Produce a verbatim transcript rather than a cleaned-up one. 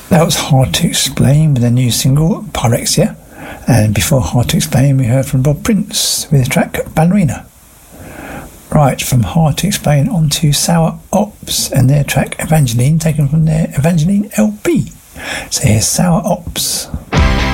That was Hard to Explain with their new single, Pyrexia. And before Hard to Explain, we heard from Bob Prince with the track Ballerina. Right, from Hard to Explain on to Sour Ops and their track Evangeline, taken from their Evangeline L P. So here's Sour Ops.